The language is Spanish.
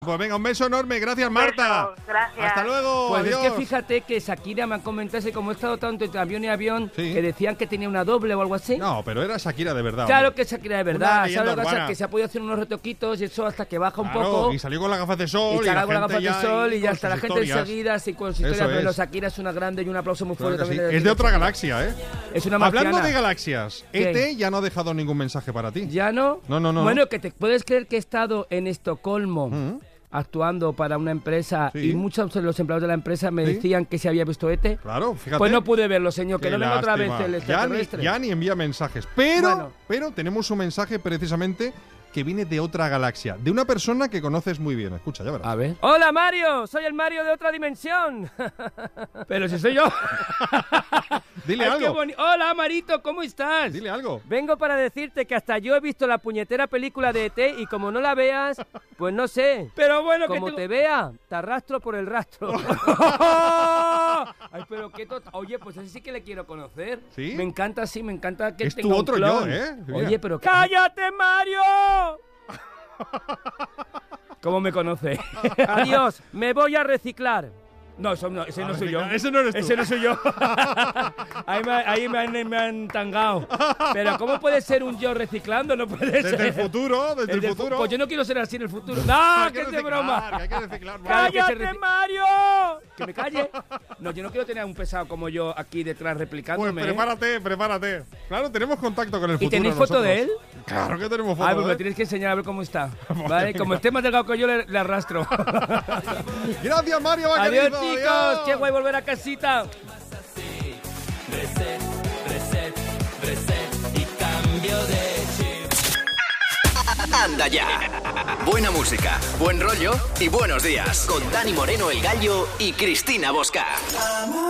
Pues venga, un beso enorme, gracias Marta. Beso, gracias. Hasta luego, Pues adiós. es que fíjate que Shakira me han comentado, que como he estado tanto entre avión y avión, Sí. que decían que tenía una doble o algo así. No, pero era Shakira de verdad. Claro hombre. que Shakira de Una verdad, leyenda ¿sabes lo que pasa? urbana. Que se ha podido hacer unos retoquitos y eso hasta que baja un Claro, poco. y salió con las gafas de sol. Y salga con las gente gafas de ya sol ahí y ya con está la sus gente historias. enseguida, así con sus Eso historias. Pero es. Shakira es una grande y un aplauso muy Claro fuerte que sí. también. Es de otra galaxia, ¿eh? Es una marciana. Hablando de galaxias, ¿Qué? ET ya no ha dejado ningún mensaje para ti. ¿Ya no? No. Bueno, que te puedes creer que he estado en Estocolmo actuando para una empresa Sí. y muchos de los empleados de la empresa me Sí. decían que se había visto ET. Claro, fíjate. Pues no pude verlo, señor, que Qué no venga otra vez lástima. el extraterrestre. Ya ni envía mensajes. Pero Bueno. tenemos un mensaje precisamente que viene de otra galaxia, de una persona que conoces muy bien. Escucha, ya verás. A ver. ¡Hola, Mario! Soy el Mario de otra dimensión. Pero si soy yo. Dile Ay, qué algo. Hola, Marito, ¿cómo estás? Dile algo. Vengo para decirte que hasta yo he visto la puñetera película de ET y como no la veas, pues no sé. Pero bueno, como te vea, te arrastro por el rastro. Ay, pero qué Oye, pues ese sí que le quiero conocer. ¿Sí? Me encanta, sí, me encanta que Es tenga tu un otro clon. yo, ¿eh? Mira. Oye, pero... ¡Cállate, Mario! ¿Cómo me conoce? Adiós, me voy a reciclar. No, ese no soy yo. Ese no eres tú. Ese no soy yo. ahí me han tangado. Pero ¿cómo puede ser un yo reciclando? No puede ser. Desde el futuro, desde el futuro. Pues yo no quiero ser así en el futuro. ¡No, Hay que es de reciclar, broma! que hay que reciclar. ¡Cállate, Mario! ¡Que me calle! No, yo no quiero tener a un pesado como yo aquí detrás Pues replicándome. prepárate. Claro, tenemos contacto con el futuro. ¿Y tenéis foto nosotros. de él? Claro que tenemos foto Ah, pues de me él. tienes que enseñar a ver cómo está. ¿Vale? Como esté más delgado que yo, le arrastro. Gracias, Mario. Adiós, querido, chicos. adiós. Qué guay volver a casita. Reset y cambio de chip. Anda ya. Buena música, buen rollo y buenos días. Con Dani Moreno, El Gallo y Cristina Bosca.